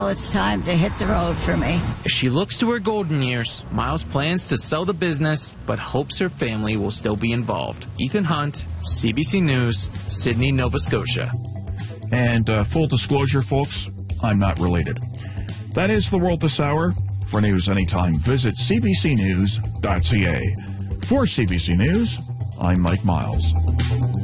It's time to hit the road for me. As she looks to her golden years, Miles plans to sell the business, but hopes her family will still be involved. Ethan Hunt, CBC News, Sydney, Nova Scotia. And full disclosure, folks, I'm not related. That is the world this hour. For news anytime, visit cbcnews.ca. For CBC News, I'm Mike Miles.